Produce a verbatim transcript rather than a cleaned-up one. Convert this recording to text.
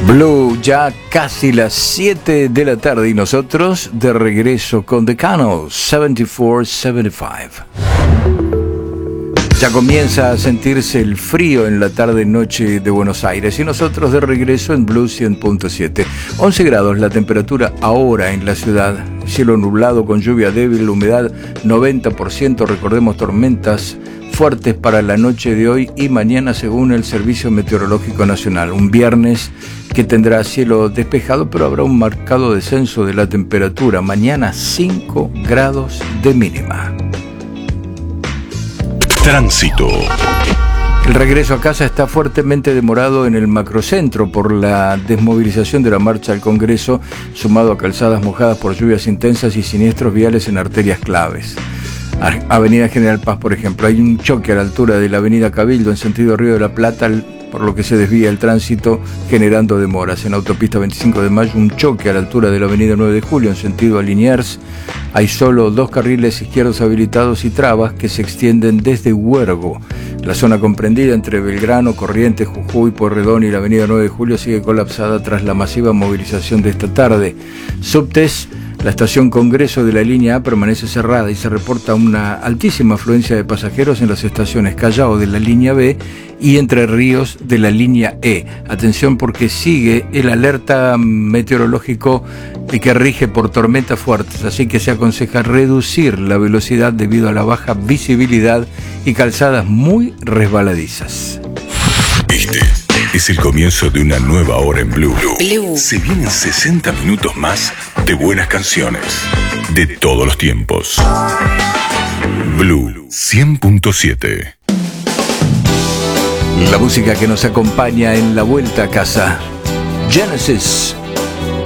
Blue, ya casi las siete de la tarde y nosotros de regreso con Decano setenta y cuatro setenta y cinco. Ya comienza a sentirse el frío en la tarde-noche de Buenos Aires y nosotros de regreso en Blue cien punto siete. once grados la temperatura ahora en la ciudad, cielo nublado con lluvia débil, humedad noventa por ciento, recordemos tormentas fuertes para la noche de hoy y mañana según el Servicio Meteorológico Nacional. Un viernes que tendrá cielo despejado, pero habrá un marcado descenso de la temperatura. Mañana cinco grados de mínima. Tránsito. El regreso a casa está fuertemente demorado en el macrocentro por la desmovilización de la marcha al Congreso, sumado a calzadas mojadas por lluvias intensas y siniestros viales en arterias claves. Avenida General Paz, por ejemplo, hay un choque a la altura de la Avenida Cabildo en sentido Río de la Plata, por lo que se desvía el tránsito generando demoras. En autopista veinticinco de mayo, un choque a la altura de la Avenida nueve de julio en sentido a Liniers. Hay solo dos carriles izquierdos habilitados y trabas que se extienden desde Huergo. La zona comprendida entre Belgrano, Corrientes, Jujuy, Pueyrredón y la Avenida nueve de julio sigue colapsada tras la masiva movilización de esta tarde. Subtes. La estación Congreso de la línea A permanece cerrada y se reporta una altísima afluencia de pasajeros en las estaciones Callao de la línea B y Entre Ríos de la línea E. Atención porque sigue el alerta meteorológico que rige por tormentas fuertes, así que se aconseja reducir la velocidad debido a la baja visibilidad y calzadas muy resbaladizas. Este es el comienzo de una nueva hora en Blue. Blue. Se vienen sesenta minutos más de buenas canciones de todos los tiempos. Blue cien punto siete. La música que nos acompaña en la vuelta a casa. Genesis.